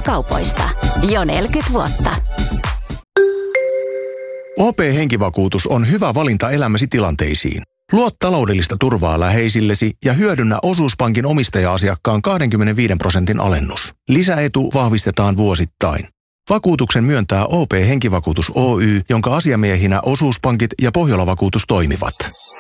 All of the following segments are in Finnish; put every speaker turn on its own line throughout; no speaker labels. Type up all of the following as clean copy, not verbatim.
kaupoista. Jo 40 vuotta.
OP-henkivakuutus on hyvä valinta elämäsi tilanteisiin. Luo taloudellista turvaa läheisillesi ja hyödynnä Osuuspankin omistaja-asiakkaan 25% alennus. Lisäetu vahvistetaan vuosittain. Vakuutuksen myöntää OP-henkivakuutus Oy, jonka asiamiehinä Osuuspankit ja Pohjola-vakuutus toimivat.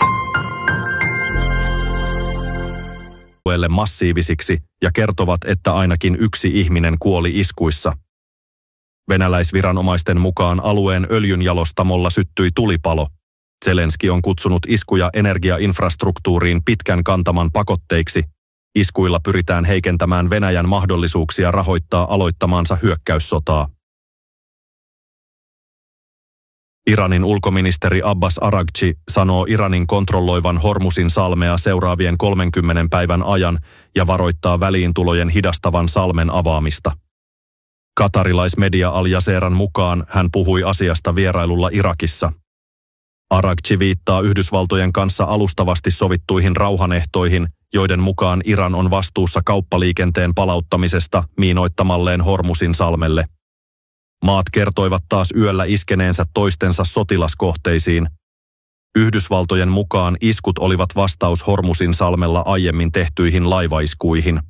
Massiivisiksi ja kertovat, että ainakin yksi ihminen kuoli iskuissa. Venäläisviranomaisten mukaan alueen öljynjalostamolla syttyi tulipalo. Zelenski on kutsunut iskuja energiainfrastruktuuriin pitkän kantaman pakotteiksi. Iskuilla pyritään heikentämään Venäjän mahdollisuuksia rahoittaa aloittamaansa hyökkäyssotaa. Iranin ulkoministeri Abbas Araghchi sanoo Iranin kontrolloivan Hormuzin salmea seuraavien 30 päivän ajan ja varoittaa väliintulojen hidastavan salmen avaamista. Katarilaismedia Al Jazeeran mukaan hän puhui asiasta vierailulla Irakissa. Araghchi viittaa Yhdysvaltojen kanssa alustavasti sovittuihin rauhanehtoihin, joiden mukaan Iran on vastuussa kauppaliikenteen palauttamisesta miinoittamalleen Hormuzin salmelle. Maat kertoivat taas yöllä iskeneensä toistensa sotilaskohteisiin. Yhdysvaltojen mukaan iskut olivat vastaus Hormuzin salmella aiemmin tehtyihin laivaiskuihin.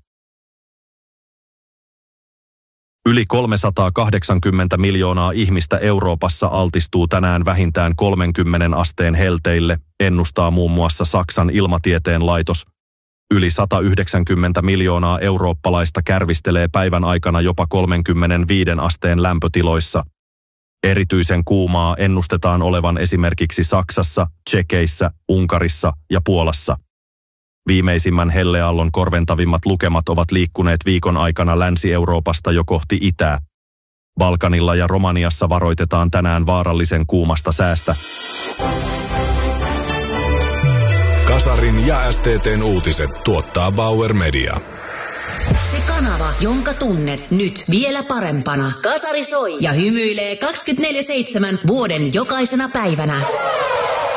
Yli 380 miljoonaa ihmistä Euroopassa altistuu tänään vähintään 30 asteen helteille, ennustaa muun muassa Saksan ilmatieteen laitos. Yli 190 miljoonaa eurooppalaista kärvistelee päivän aikana jopa 35 asteen lämpötiloissa. Erityisen kuumaa ennustetaan olevan esimerkiksi Saksassa, Tšekeissä, Unkarissa ja Puolassa. Viimeisimmän helleaallon korventavimmat lukemat ovat liikkuneet viikon aikana Länsi-Euroopasta jo kohti itää. Balkanilla ja Romaniassa varoitetaan tänään vaarallisen kuumasta säästä.
Kasarin ja STT:n uutiset tuottaa Bauer Media.
Se kanava, jonka tunnet nyt vielä parempana. Kasari soi ja hymyilee 24/7 vuoden jokaisena päivänä.